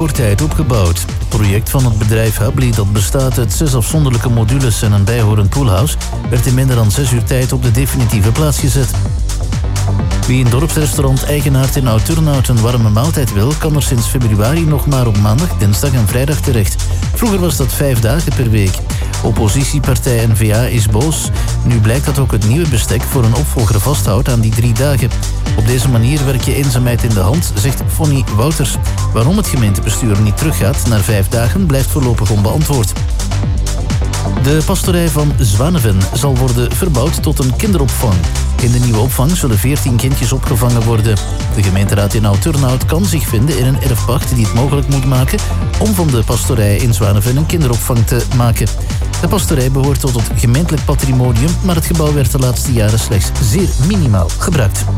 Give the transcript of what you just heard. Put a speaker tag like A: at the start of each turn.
A: recordtijd opgebouwd. Het project van het bedrijf Habli, dat bestaat uit 6 afzonderlijke modules en een bijhorend poolhouse, werd in minder dan 6 uur tijd op de definitieve plaats gezet. Wie in dorpsrestaurant Eigenaard in Oud-Turnhout een warme maaltijd wil, kan er sinds februari nog maar op maandag, dinsdag en vrijdag terecht. Vroeger was dat 5 dagen per week. Oppositiepartij N-VA is boos. Nu blijkt dat ook het nieuwe bestek voor een opvolger vasthoudt aan die 3 dagen. Op deze manier werk je eenzaamheid in de hand, zegt Fonny Wouters. Waarom het gemeentebestuur niet teruggaat naar 5 dagen blijft voorlopig onbeantwoord. De pastorij van Zwaneven zal worden verbouwd tot een kinderopvang. In de nieuwe opvang zullen 14 kindjes opgevangen worden. De gemeenteraad in Oud-Turnhout kan zich vinden in een erfpacht die het mogelijk moet maken om van de pastorij in Zwaneven een kinderopvang te maken. De pastorij behoort tot het gemeentelijk patrimonium, maar het gebouw werd de laatste jaren slechts zeer minimaal gebruikt.